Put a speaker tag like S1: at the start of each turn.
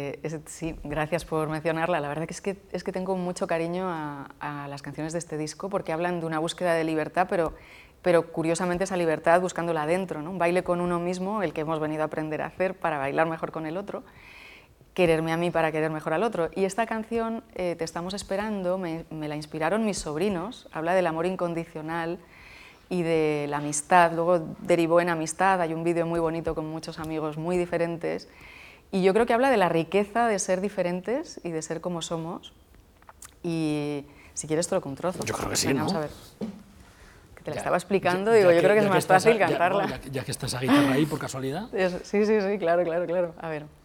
S1: Sí, gracias por mencionarla. La verdad que es que tengo mucho cariño a las canciones de este disco porque hablan de una búsqueda de libertad, pero curiosamente esa libertad buscándola dentro, ¿no? Un baile con uno mismo, el que hemos venido a aprender a hacer para bailar mejor con el otro, quererme a mí para querer mejor al otro. Y esta canción, Te estamos esperando, me la inspiraron mis sobrinos, habla del amor incondicional y de la amistad, luego derivó en amistad, hay un vídeo muy bonito con muchos amigos muy diferentes, y yo creo que habla de la riqueza de ser diferentes y de ser como somos, y si quieres te lo un trozo.
S2: Yo creo que sí,
S1: Venga,
S2: ¿no?
S1: Vamos a ver. Que te la estaba explicando, digo, yo creo que es más fácil cantarla.
S2: Ya que está esa guitarra ahí, por casualidad.
S1: Sí, claro. A ver.